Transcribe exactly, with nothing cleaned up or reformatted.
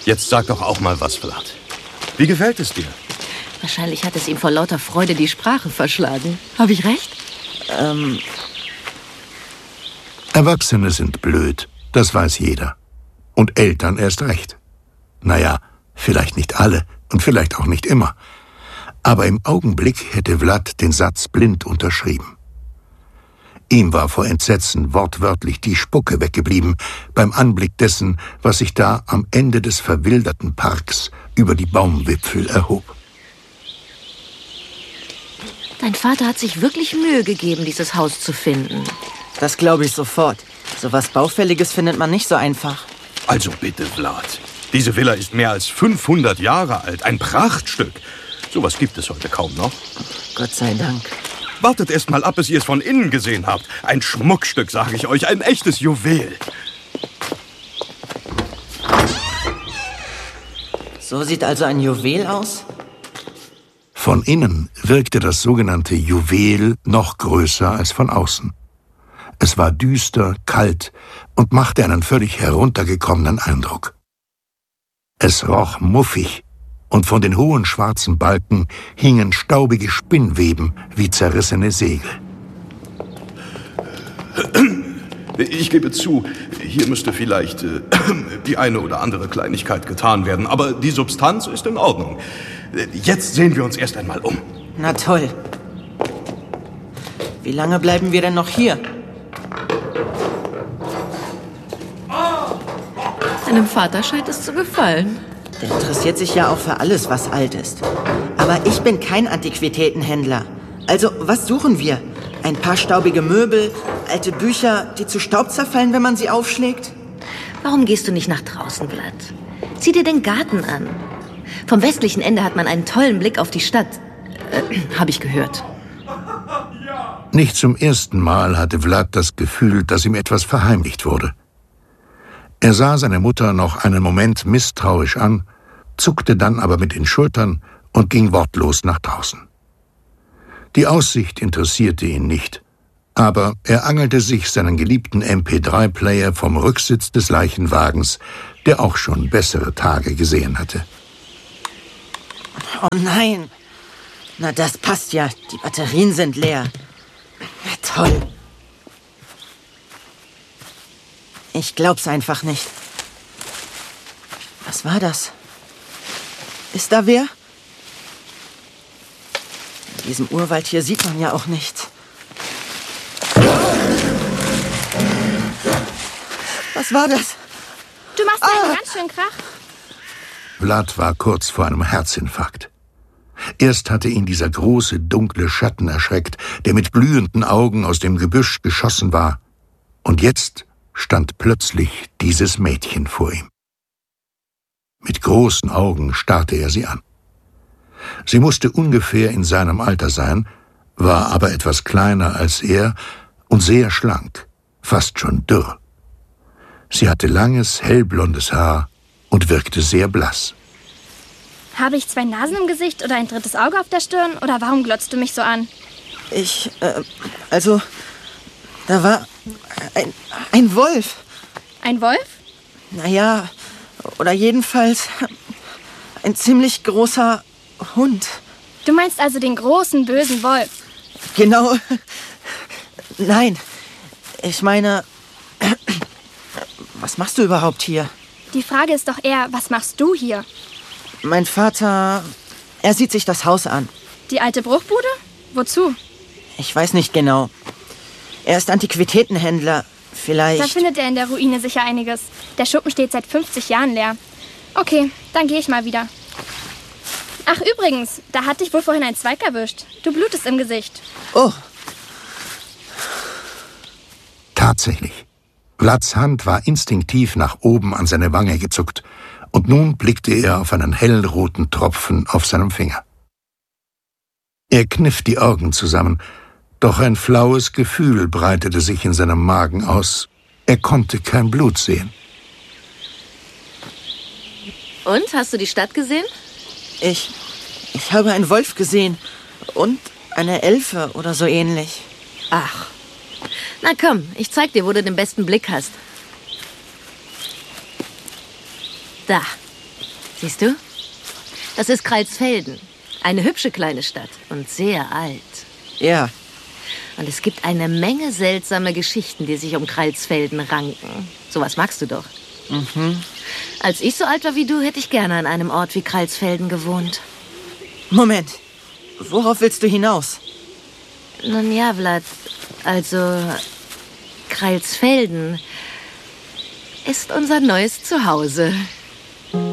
Jetzt sag doch auch mal was, Vlad. Wie gefällt es dir? Wahrscheinlich hat es ihm vor lauter Freude die Sprache verschlagen. Habe ich recht? Ähm... Erwachsene sind blöd, das weiß jeder. Und Eltern erst recht. Naja, vielleicht nicht alle und vielleicht auch nicht immer. Aber im Augenblick hätte Vlad den Satz blind unterschrieben. Ihm war vor Entsetzen wortwörtlich die Spucke weggeblieben beim Anblick dessen, was sich da am Ende des verwilderten Parks über die Baumwipfel erhob. Dein Vater hat sich wirklich Mühe gegeben, dieses Haus zu finden. Das glaube ich sofort. So was Baufälliges findet man nicht so einfach. Also bitte, Vlad. Diese Villa ist mehr als fünfhundert Jahre alt. Ein Prachtstück. Sowas gibt es heute kaum noch. Gott sei Dank. Wartet erst mal ab, bis ihr es von innen gesehen habt. Ein Schmuckstück, sage ich euch. Ein echtes Juwel. So sieht also ein Juwel aus? Von innen wirkte das sogenannte Juwel noch größer als von außen. Es war düster, kalt und machte einen völlig heruntergekommenen Eindruck. Es roch muffig, und von den hohen schwarzen Balken hingen staubige Spinnweben wie zerrissene Segel. Ich gebe zu, hier müsste vielleicht äh, die eine oder andere Kleinigkeit getan werden, aber die Substanz ist in Ordnung. Jetzt sehen wir uns erst einmal um. Na toll. Wie lange bleiben wir denn noch hier? Deinem Vater scheint es zu gefallen. Der interessiert sich ja auch für alles, was alt ist. Aber ich bin kein Antiquitätenhändler. Also, was suchen wir? Ein paar staubige Möbel, alte Bücher, die zu Staub zerfallen, wenn man sie aufschlägt? Warum gehst du nicht nach draußen, Vlad? Sieh dir den Garten an. Vom westlichen Ende hat man einen tollen Blick auf die Stadt. Äh, habe ich gehört. Nicht zum ersten Mal hatte Vlad das Gefühl, dass ihm etwas verheimlicht wurde. Er sah seine Mutter noch einen Moment misstrauisch an, zuckte dann aber mit den Schultern und ging wortlos nach draußen. Die Aussicht interessierte ihn nicht, aber er angelte sich seinen geliebten M P drei Player vom Rücksitz des Leichenwagens, der auch schon bessere Tage gesehen hatte. Oh nein! Na, das passt ja. Die Batterien sind leer. Na, toll. Ich glaub's einfach nicht. Was war das? Ist da wer? In diesem Urwald hier sieht man ja auch nichts. Was war das? Du machst einen ah. ganz schön Krach. Vlad war kurz vor einem Herzinfarkt. Erst hatte ihn dieser große, dunkle Schatten erschreckt, der mit glühenden Augen aus dem Gebüsch geschossen war. Und jetzt stand plötzlich dieses Mädchen vor ihm. Mit großen Augen starrte er sie an. Sie musste ungefähr in seinem Alter sein, war aber etwas kleiner als er und sehr schlank, fast schon dürr. Sie hatte langes, hellblondes Haar und wirkte sehr blass. Habe ich zwei Nasen im Gesicht oder ein drittes Auge auf der Stirn? Oder warum glotzt du mich so an? Ich, äh, also, da war ein, ein Wolf. Ein Wolf? Naja, oder jedenfalls ein ziemlich großer Hund. Du meinst also den großen, bösen Wolf? Genau. Nein, ich meine, was machst du überhaupt hier? Die Frage ist doch eher, was machst du hier? Mein Vater, er sieht sich das Haus an. Die alte Bruchbude? Wozu? Ich weiß nicht genau. Er ist Antiquitätenhändler. Vielleicht... Da findet er in der Ruine sicher einiges. Der Schuppen steht seit fünfzig Jahren leer. Okay, dann gehe ich mal wieder. Ach, übrigens, da hat dich wohl vorhin ein Zweig erwischt. Du blutest im Gesicht. Oh. Tatsächlich. Vlads Hand war instinktiv nach oben an seine Wange gezuckt. Und nun blickte er auf einen hellroten Tropfen auf seinem Finger. Er kniff die Augen zusammen, doch ein flaues Gefühl breitete sich in seinem Magen aus. Er konnte kein Blut sehen. Und, hast du die Stadt gesehen? Ich, ich habe einen Wolf gesehen und eine Elfe oder so ähnlich. Ach, na komm, ich zeig dir, wo du den besten Blick hast. Da. Siehst du? Das ist Kreilsfelden. Eine hübsche kleine Stadt und sehr alt. Ja. Und es gibt eine Menge seltsame Geschichten, die sich um Kreilsfelden ranken. Sowas magst du doch. Mhm. Als ich so alt war wie du, hätte ich gerne an einem Ort wie Kreilsfelden gewohnt. Moment. Worauf willst du hinaus? Nun ja, Vlad, also Kreilsfelden ist unser neues Zuhause.